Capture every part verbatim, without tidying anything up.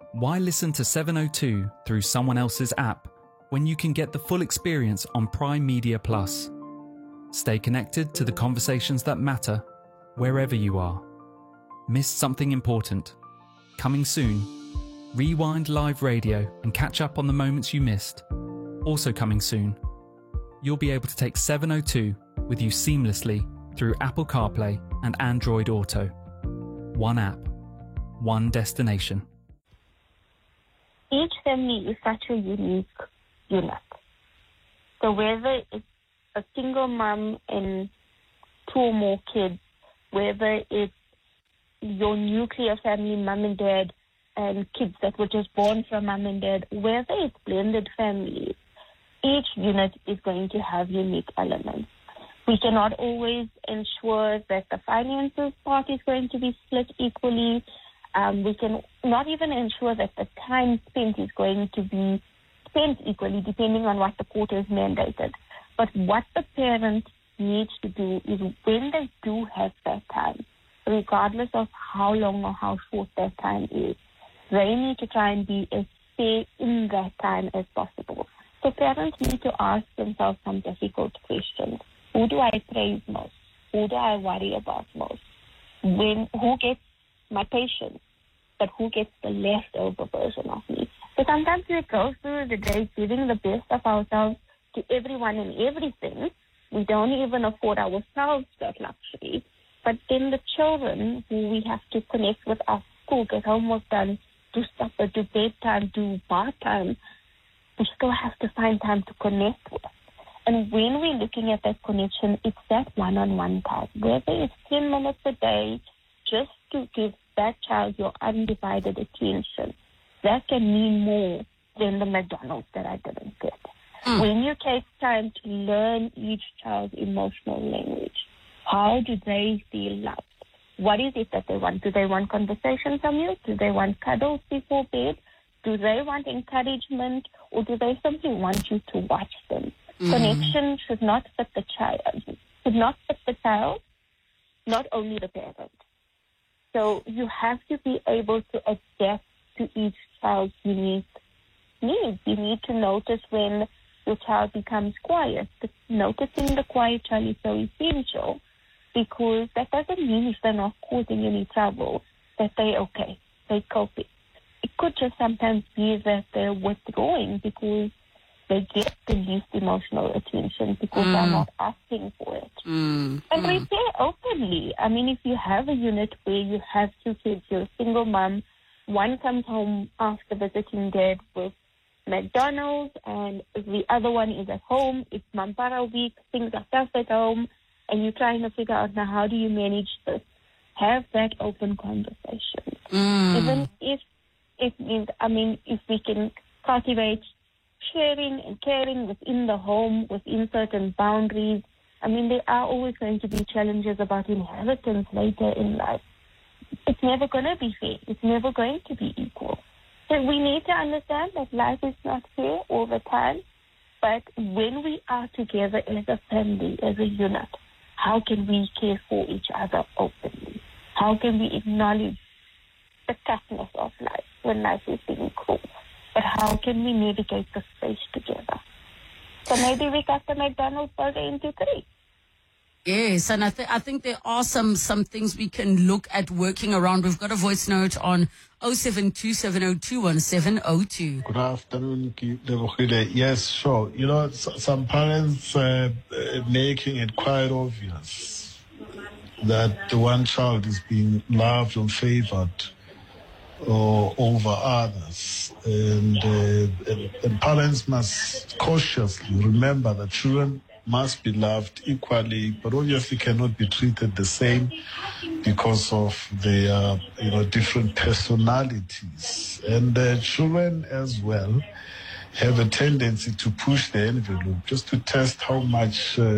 Why listen to seven oh two through someone else's app when you can get the full experience on Prime Media Plus? Stay connected to the conversations that matter wherever you are. Missed something important? Coming soon. Rewind live radio and catch up on the moments you missed. Also coming soon. You'll be able to take seven oh two with you seamlessly through Apple CarPlay and Android Auto. One app, one destination. Each family is such a unique unit. So whether it's a single mom and two or more kids, whether it's your nuclear family, mom and dad, and kids that were just born from mom and dad, whether it's blended families, each unit is going to have unique elements. We cannot always ensure that the finances part is going to be split equally. Um, we can not even ensure that the time spent is going to be spent equally, depending on what the court has mandated. But what the parent needs to do is when they do have that time, regardless of how long or how short that time is, they need to try and be as fair in that time as possible. So parents need to ask themselves some difficult questions. Who do I praise most? Who do I worry about most? When, who gets my patience, but who gets the leftover version of me? So sometimes we go through the day giving the best of ourselves to everyone and everything. We don't even afford ourselves that luxury. But then the children who we have to connect with after school, get homework done, do supper, do bedtime, do bath time, we still have to find time to connect with. And when we're looking at that connection, it's that one-on-one time. Whether it's ten minutes a day, just to give that child your undivided attention, that can mean more than the McDonald's that I didn't get. Mm. When you take time to learn each child's emotional language, how do they feel loved? What is it that they want? Do they want conversation from you? Do they want cuddles before bed? Do they want encouragement? Or do they simply want you to watch them? Mm. Connection should not fit the child, should not fit the child, not only the parent. So you have to be able to adapt to each child's unique needs. You need to notice when your child becomes quiet. Noticing the quiet child is so essential, because that doesn't mean if they're not causing any trouble that they're okay, they're coping. It could just sometimes be that they're withdrawing because they get the least emotional attention because mm. they're not asking for it. Mm. And mm. repair openly. I mean, if you have a unit where you have two kids, you're a single mom, one comes home after visiting dad with McDonald's, and the other one is at home, it's Mampara week, things are tough at home, and you're trying to figure out now how do you manage this. Have that open conversation. Mm. Even if it means, I mean, if we can cultivate sharing and caring within the home, within certain boundaries. I mean, there are always going to be challenges about inheritance later in life. It's never going to be fair. It's never going to be equal. So we need to understand that life is not fair all the time. But when we are together as a family, as a unit, how can we care for each other openly? How can we acknowledge the toughness of life when life is being cruel? But how can we navigate the space together? So maybe we got the McDonald's burger into three. Yes, and I, th- I think there are some, some things we can look at working around. We've got a voice note on oh seven two seven oh two one seven oh two. Good afternoon, Lebohile. Yes, sure. You know, some parents uh, making it quite obvious that the one child is being loved or favored or over others. And, uh, and, and parents must cautiously remember that children must be loved equally, but obviously cannot be treated the same because of their, you know, different personalities. And uh, children as well have a tendency to push the envelope just to test how much uh,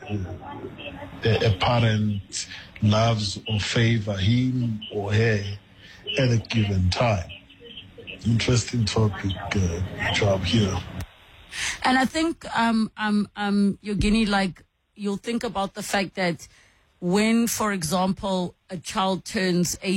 a, a parent loves or favor him or her at a given time. Interesting topic, uh, job here. And I think, um, um, um, Yogini, like, you'll think about the fact that when, for example, a child turns